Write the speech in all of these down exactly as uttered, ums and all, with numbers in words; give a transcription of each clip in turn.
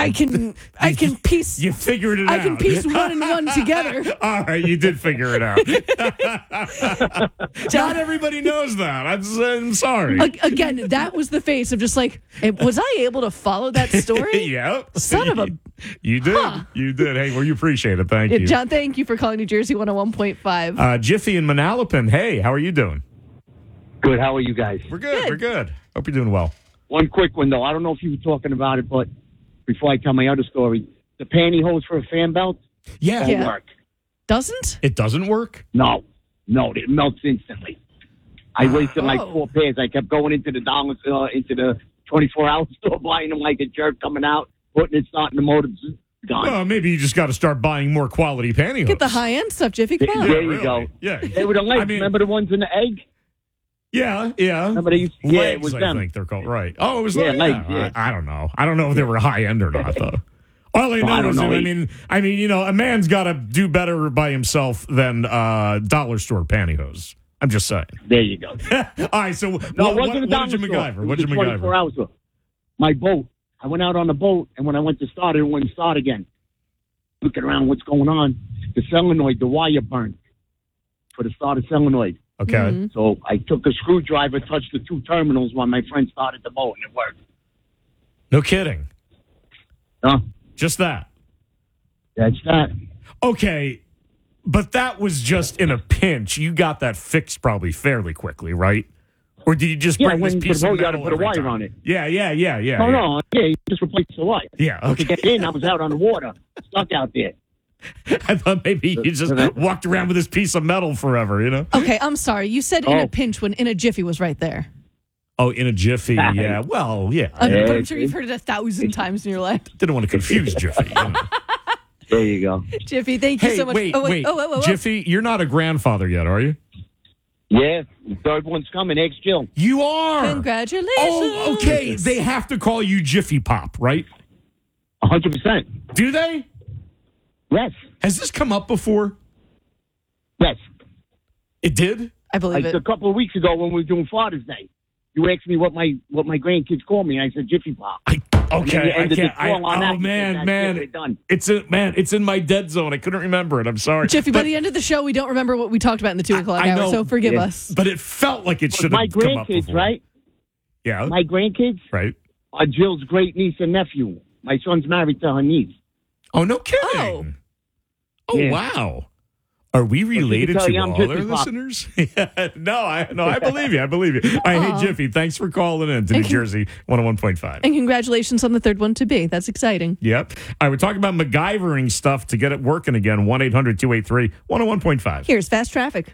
I can I can piece You figured it I out. can piece one and one together. All right, you did figure it out. Not everybody knows that. I'm, I'm sorry. A- Again, that was the face of just like, eh, was I able to follow that story? Yep. Son of a. You did. Huh. You did. Hey, well, you appreciate it. Thank Yeah, you. John, thank you for calling New Jersey one oh one point five. Uh, Jiffy and Manalapan. Hey, how are you doing? Good. How are you guys? We're good. Good. We're good. Hope you're doing well. One quick one, though. I don't know if you were talking about it, but before I tell my other story, the pantyhose for a fan belt Yeah. won't Yeah. work. Doesn't? It doesn't work? No. No, it melts instantly. I wasted like Oh. four pairs. I kept going into the dollars, uh, into the twenty-four hour store, buying them like a jerk, coming out, putting it, starting the motor, gone. Well, maybe you just got to start buying more quality pantyhose. Get the high end stuff, Jiffy. Come on. There you really. go. Yeah. They were the legs. I mean- Remember the ones in the egg? Yeah, yeah. Remember they used to, yeah, it Legs, was I them. think they're called. Right. Oh, it was Yeah, like, legs, yeah, yeah. I, I don't know. I don't know if they were high end or not, though. All I know I don't is, know. that, I mean, I mean, you know, a man's got to do better by himself than uh, dollar store pantyhose. I'm just saying. There you go. All right. So, No, what, it wasn't what, a what did you dollar store. MacGyver? It What was did a you twenty-four MacGyver? hour store. My boat. I went out on the boat, and when I went to start it, it wouldn't start again. Looking around, what's going on? The solenoid, the wire burned for the starter solenoid. Okay. Mhm. So I took a screwdriver, touched the two terminals while my friend started the boat, and it worked. No kidding. Huh? Just that. That's that. Okay. But that was just in a pinch. You got that fixed probably fairly quickly, right? Or did you just Yeah, bring when this you piece put a of boat, you gotta metal put a every wire time? on it. Yeah, yeah, yeah, yeah. Oh, yeah. no. Yeah, you just replaced the wire. Yeah, To okay. get in, I was out on the water, stuck out there. I thought maybe you just walked around with this piece of metal forever, you know? Okay, I'm sorry. You said in Oh. a pinch when in a jiffy was right there. Oh, in a jiffy, yeah. Well, yeah. I'm, Yeah, but I'm it's- sure you've heard it a thousand times in your life. Didn't want to confuse Jiffy. You know? There you go. Jiffy, thank you Hey, so much. wait, oh, wait. Oh, oh, oh, oh. Jiffy, you're not a grandfather yet, are you? Yeah, the third one's coming. Ex Jill. You are. Congratulations. Oh, okay. They have to call you Jiffy Pop, right? A hundred percent. Do they? Yes. Has this come up before? Yes. It did? I believe Like it. a couple of weeks ago when we were doing Father's Day, you asked me what my what my grandkids call me, and I said Jiffy Pop. I, okay, you I ended can't. the I, call on that. oh You said, man, "That's man, it, we're done." it's a man. It's in my dead zone. I couldn't remember it. I'm sorry, Jiffy, by But- the end of the show, we don't remember what we talked about in the two o'clock I hour, know. so forgive Yeah. us. But it felt like it But should my have come up grandkids, before. right? Yeah. My grandkids right. are Jill's great niece and nephew. My son's married to her niece. Oh no, kidding. Oh. Oh, Yeah. wow. Are we related tell to you I'm all Jiffy our Pop. listeners? Yeah, no, I no, I believe you. I believe you. I Aw. hey Jiffy, thanks for calling in to New And con- Jersey one oh one point five. And congratulations on the third one to be. That's exciting. Yep. All right, we're talking about MacGyvering stuff to get it working again. one eight hundred two eight three one oh one point five. Here's Fast Traffic.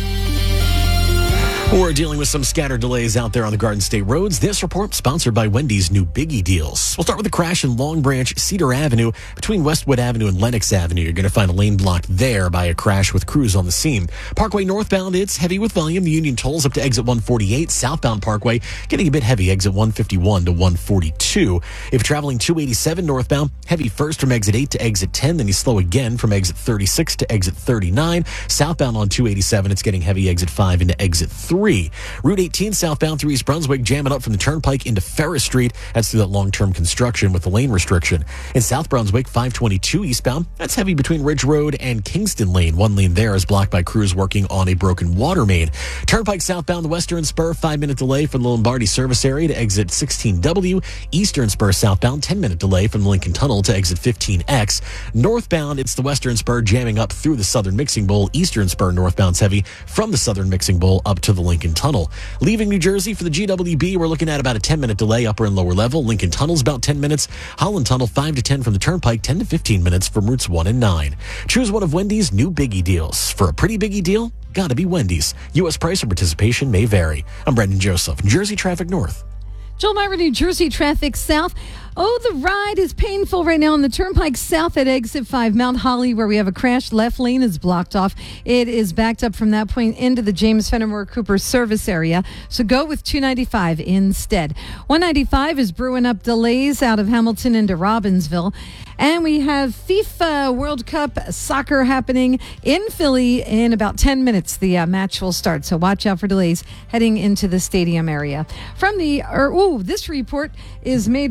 We're dealing with some scattered delays out there on the Garden State roads. This report sponsored by Wendy's new Biggie Deals. We'll start with a crash in Long Branch, Cedar Avenue. Between Westwood Avenue and Lenox Avenue, you're going to find a lane blocked there by a crash with crews on the scene. Parkway northbound, it's heavy with volume. The Union tolls up to exit one forty-eight. Southbound Parkway getting a bit heavy, exit one fifty-one to one forty-two. If you're traveling two eighty-seven northbound, heavy first from exit eight to exit ten, then you slow again from exit thirty-six to exit thirty-nine. Southbound on two eighty-seven, it's getting heavy exit five into exit three. Route eighteen southbound through East Brunswick, jamming up from the Turnpike into Ferris Street. That's through that long-term construction with the lane restriction. In South Brunswick, five twenty-two eastbound, that's heavy between Ridge Road and Kingston Lane. One lane there is blocked by crews working on a broken water main. Turnpike southbound, the Western Spur, five-minute delay from the Lombardi service area to exit sixteen W. Eastern Spur southbound, ten-minute delay from the Lincoln Tunnel to exit fifteen X. Northbound, it's the Western Spur jamming up through the Southern Mixing Bowl. Eastern Spur northbound's heavy from the Southern Mixing Bowl up to the Lincoln Tunnel. Leaving New Jersey for the G W B, we're looking at about a ten-minute delay upper and lower level. Lincoln Tunnel's about ten minutes. Holland Tunnel, five to ten from the Turnpike, ten to fifteen minutes from routes one and nine. Choose one of Wendy's new Biggie Deals. For a pretty Biggie deal, gotta be Wendy's. U S price and participation may vary. I'm Brendan Joseph, Jersey Traffic North. Joel Myra, New Jersey Traffic South. Oh, the ride is painful right now on the Turnpike South at exit five, Mount Holly, where we have a crash. Left lane is blocked off. It is backed up from that point into the James Fenimore Cooper service area. So go with two ninety-five instead. one ninety-five is brewing up delays out of Hamilton into Robbinsville. And we have FIFA World Cup soccer happening in Philly in about ten minutes. The uh, match will start, so watch out for delays heading into the stadium area. From the, or, ooh, this report is made possible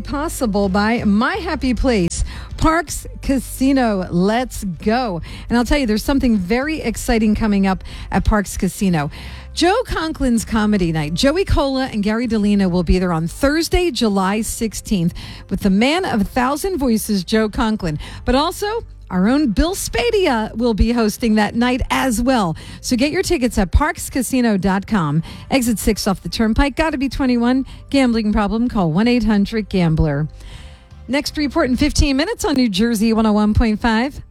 possible by My Happy Place, Parks Casino. Let's go. And I'll tell you, there's something very exciting coming up at Parks Casino. Joe Conklin's Comedy Night. Joey Cola and Gary Delina will be there on Thursday, July sixteenth, with the man of a thousand voices, Joe Conklin. But also, our own Bill Spadia will be hosting that night as well. So get your tickets at parks casino dot com. Exit six off the Turnpike. Got to be twenty-one. Gambling problem? Call one eight hundred gambler. Next report in fifteen minutes on New Jersey one oh one point five.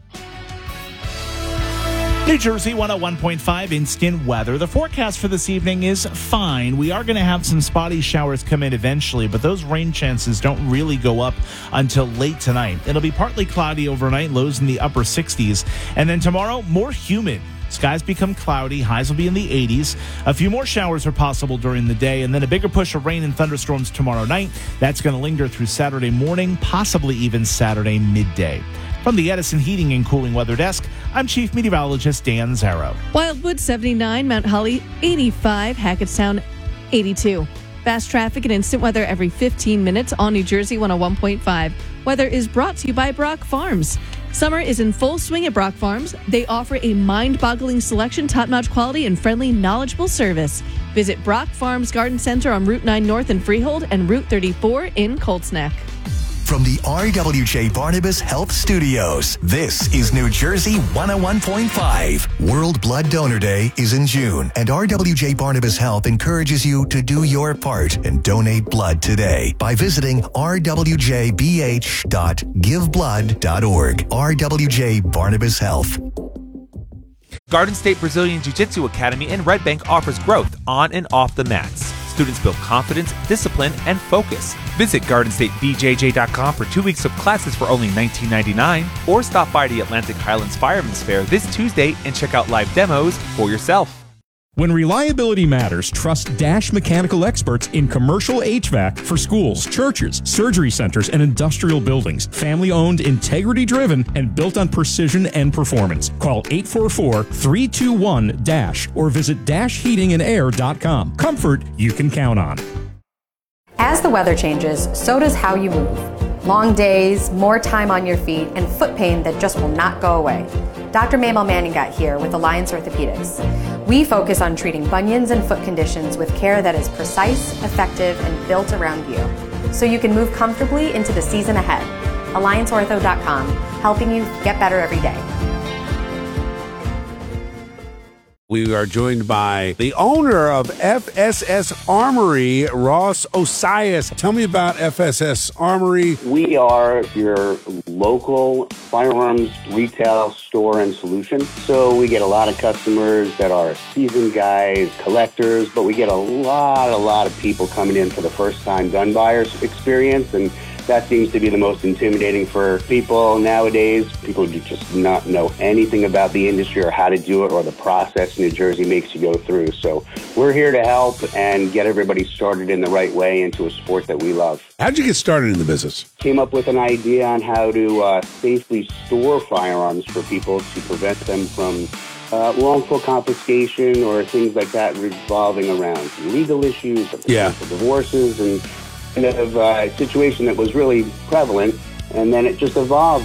New Jersey one oh one point five instant weather. The forecast for this evening is fine. We are going to have some spotty showers come in eventually, but those rain chances don't really go up until late tonight. It'll be partly cloudy overnight, lows in the upper sixties. And then tomorrow, more humid. Skies become cloudy. Highs will be in the eighties. A few more showers are possible during the day, and then a bigger push of rain and thunderstorms tomorrow night. That's going to linger through Saturday morning, possibly even Saturday midday. From the Edison Heating and Cooling Weather Desk, I'm Chief Meteorologist Dan Zarrow. Wildwood seventy-nine, Mount Holly eighty-five, Hackettstown eighty-two. Fast traffic and instant weather every fifteen minutes on New Jersey one oh one point five. Weather is brought to you by Brock Farms. Summer is in full swing at Brock Farms. They offer a mind-boggling selection, top-notch quality, and friendly, knowledgeable service. Visit Brock Farms Garden Center on Route nine North in Freehold and Route thirty-four in Colts Neck. From the R W J Barnabas Health Studios, this is New Jersey one oh one point five. World Blood Donor Day is in June, and R W J Barnabas Health encourages you to do your part and donate blood today by visiting r w j b h dot give blood dot org. R W J Barnabas Health. Garden State Brazilian Jiu-Jitsu Academy in Red Bank offers growth on and off the mats. Students build confidence, discipline, and focus. Visit garden state b j j dot com for two weeks of classes for only nineteen ninety-nine dollars, or stop by the Atlantic Highlands Firemen's Fair this Tuesday and check out live demos for yourself. When reliability matters, trust Dash Mechanical Experts in commercial H V A C for schools, churches, surgery centers, and industrial buildings. Family-owned, integrity-driven, and built on precision and performance. Call eight four four, three two one, DASH or visit dash heating and air dot com. Comfort you can count on. As the weather changes, so does how you move. Long days, more time on your feet, and foot pain that just will not go away. Doctor Mabel Manning got here with Alliance Orthopedics. We focus on treating bunions and foot conditions with care that is precise, effective, and built around you, so you can move comfortably into the season ahead. alliance ortho dot com, helping you get better every day. We are joined by the owner of F S S Armory, Ross Osias. Tell me about F S S Armory. We are your local firearms retail store and solution. So we get a lot of customers that are seasoned guys, collectors, but we get a lot, a lot of people coming in for the first time gun buyers experience, and that seems to be the most intimidating for people nowadays. People do just not know anything about the industry or how to do it or the process New Jersey makes you go through. So we're here to help and get everybody started in the right way into a sport that we love. How'd you get started in the business? Came up with an idea on how to uh, safely store firearms for people to prevent them from uh, wrongful confiscation or things like that revolving around legal issues, or yeah. divorces, and kind of a uh, situation that was really prevalent, and then it just evolved.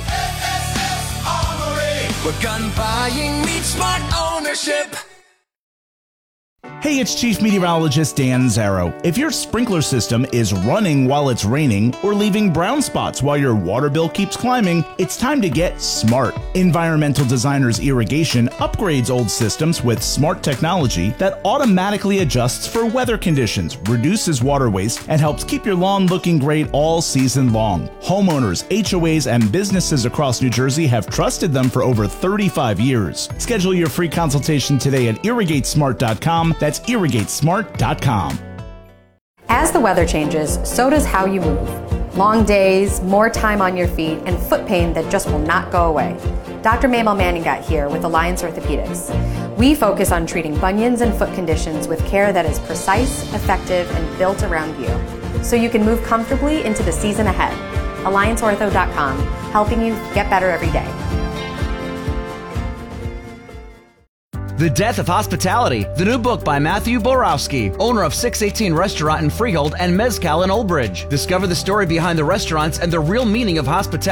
Where gun buying meets smart ownership. Hey, it's Chief Meteorologist Dan Zarrow. If your sprinkler system is running while it's raining or leaving brown spots while your water bill keeps climbing, it's time to get smart. Environmental Designers Irrigation upgrades old systems with smart technology that automatically adjusts for weather conditions, reduces water waste, and helps keep your lawn looking great all season long. Homeowners, H O As, and businesses across New Jersey have trusted them for over thirty-five years. Schedule your free consultation today at irrigate smart dot com. That's irrigate smart dot com. As the weather changes, so does how you move. Long days, more time on your feet, and foot pain that just will not go away. Doctor Mabel Manning got here with Alliance Orthopedics. We focus on treating bunions and foot conditions with care that is precise, effective, and built around you, so you can move comfortably into the season ahead. alliance ortho dot com, helping you get better every day. The Death of Hospitality, the new book by Matthew Borowski, owner of six eighteen Restaurant in Freehold and Mezcal in Old Bridge. Discover the story behind the restaurants and the real meaning of hospitality